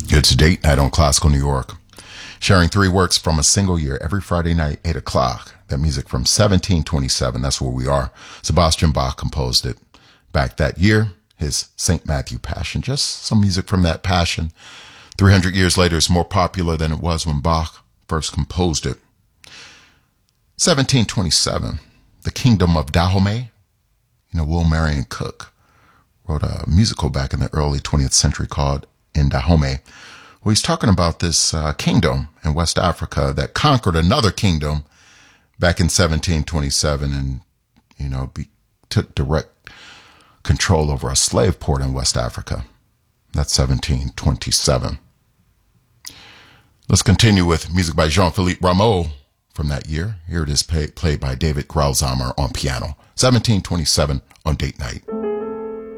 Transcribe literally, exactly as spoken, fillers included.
It's date night on Classical New York. Sharing three works from a single year every Friday night, eight o'clock. That music from seventeen twenty-seven, that's where we are. Sebastian Bach composed it back that year, his Saint Matthew Passion. Just some music from that Passion. three hundred years later, it's more popular than it was when Bach first composed it. seventeen twenty-seven, The Kingdom of Dahomey. You know, Will Marion Cook wrote a musical back in the early twentieth century called In Dahomey. Well, he's talking about this uh, kingdom in West Africa that conquered another kingdom back in seventeen twenty-seven and, you know, be, took direct control over a slave port in West Africa. That's seventeen twenty-seven. Let's continue with music by Jean-Philippe Rameau from that year. Here it is pay, played by David Grausamer on piano. seventeen twenty-seven on Date Night.